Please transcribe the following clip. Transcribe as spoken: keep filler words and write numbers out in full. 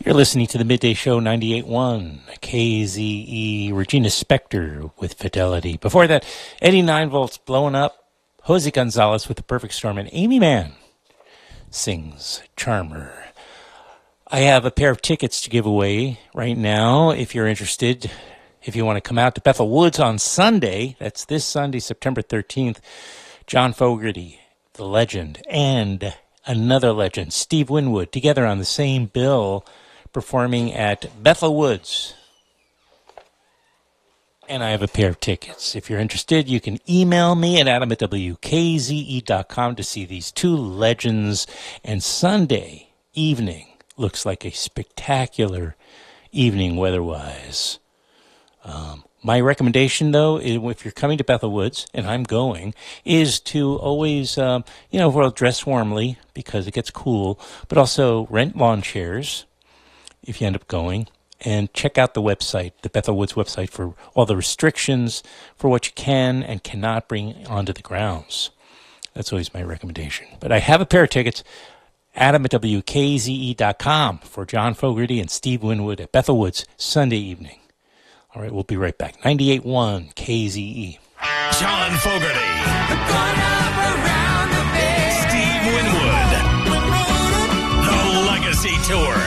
You're listening to the Midday Show ninety-eight point one, K Z E, Regina Spektor with Fidelity. Before that, Eddie Nine Volts Blowing Up, Jose Gonzalez with The Perfect Storm, and Amy Mann sings Charmer. I have a pair of tickets to give away right now if you're interested. If you want to come out to Bethel Woods on Sunday, that's this Sunday, September thirteenth, John Fogerty, the legend, and another legend, Steve Winwood, together on the same bill, performing at Bethel Woods. And I have a pair of tickets. If you're interested, you can email me at adam at w k z e dot com to see these two legends. And Sunday evening looks like a spectacular evening weather-wise. Um, my recommendation, though, is if you're coming to Bethel Woods, and I'm going, is to always, um, you know, well, dress warmly because it gets cool, but also rent lawn chairs if you end up going, and check out the website, the Bethel Woods website, for all the restrictions for what you can and cannot bring onto the grounds. That's always my recommendation. But I have a pair of tickets, adam at w k z e dot com, for John Fogerty and Steve Winwood at Bethel Woods Sunday evening. All right, we'll be right back. ninety-eight point one K Z E. John Fogerty. Steve Winwood. The Legacy Tour.